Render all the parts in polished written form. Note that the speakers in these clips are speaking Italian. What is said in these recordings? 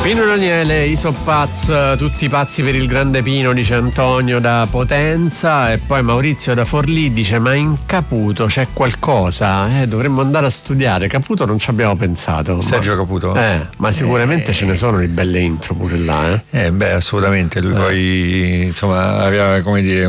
Pino Daniele, i so pazz, tutti pazzi per il grande Pino, dice Antonio da Potenza, e poi Maurizio da Forlì dice: ma in Caputo c'è qualcosa? Dovremmo andare a studiare. Caputo non ci abbiamo pensato. Sergio Caputo? Ma sicuramente ce ne sono di belle intro pure là. Assolutamente. Lui poi insomma aveva, come dire,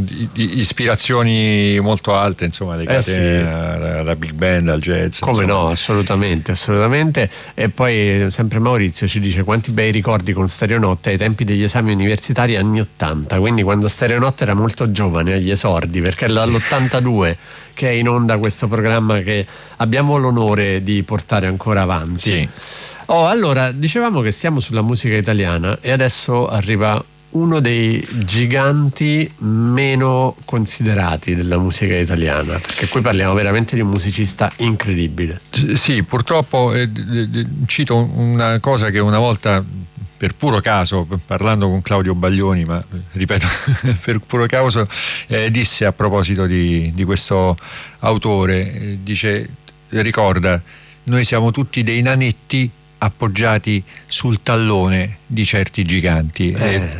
ispirazioni molto alte, insomma, legate alla big band, al jazz. Come insomma. no, assolutamente. E poi sempre Maurizio ci dice: quanti bei ricordi con Stereonotte ai tempi degli esami universitari anni 80, quindi quando Stereonotte era molto giovane agli esordi, perché è dall'82 che è in onda questo programma che abbiamo l'onore di portare ancora avanti. Sì. Allora, dicevamo che siamo sulla musica italiana e adesso arriva uno dei giganti meno considerati della musica italiana, perché qui parliamo veramente di un musicista incredibile. Sì, purtroppo cito una cosa che una volta, per puro caso, parlando con Claudio Baglioni, ma ripeto, per puro caso, disse a proposito di questo autore, ricorda, noi siamo tutti dei nanetti appoggiati sul tallone di certi giganti.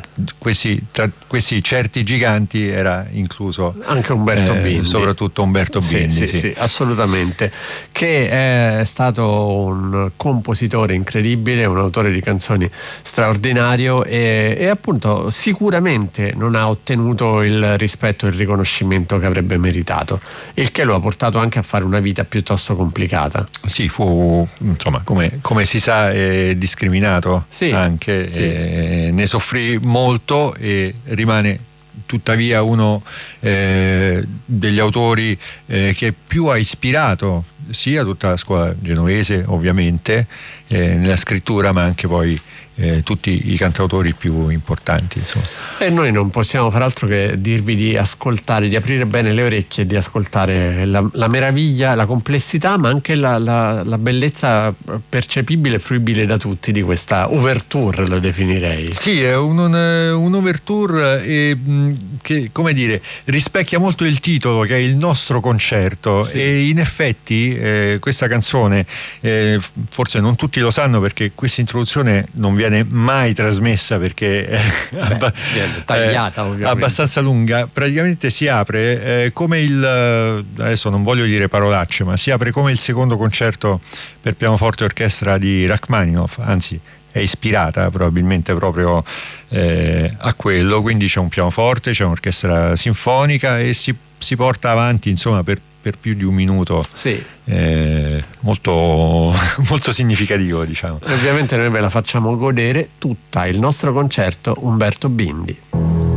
Tra questi certi giganti era incluso anche Umberto Bindi, soprattutto Umberto Bindi. Sì, assolutamente, che è stato un compositore incredibile, un autore di canzoni straordinario e appunto sicuramente non ha ottenuto il rispetto e il riconoscimento che avrebbe meritato, il che lo ha portato anche a fare una vita piuttosto complicata. Sì, fu, insomma, come si sa, discriminato anche. Ne soffrì molto e rimane tuttavia uno degli autori che più ha ispirato sia tutta la scuola genovese, ovviamente, nella scrittura, ma anche poi tutti i cantautori più importanti, insomma. E noi non possiamo far altro che dirvi di ascoltare, di aprire bene le orecchie e di ascoltare la meraviglia, la complessità, ma anche la bellezza percepibile e fruibile da tutti di questa ouverture, lo definirei. Sì, è un'ouverture che, come dire, rispecchia molto il titolo, che è il nostro concerto. Sì. E in effetti questa canzone, forse non tutti lo sanno perché questa introduzione non viene mai trasmessa perché è tagliata, ovviamente, abbastanza lunga. Praticamente si apre come adesso non voglio dire parolacce, ma si apre come il secondo concerto per pianoforte e orchestra di Rachmaninoff, anzi è ispirata probabilmente proprio a quello, quindi c'è un pianoforte, c'è un'orchestra sinfonica e si porta avanti, insomma, per più di un minuto. Sì. Molto, molto significativo, diciamo. Ovviamente noi ve la facciamo godere tutta, il nostro concerto Umberto Bindi.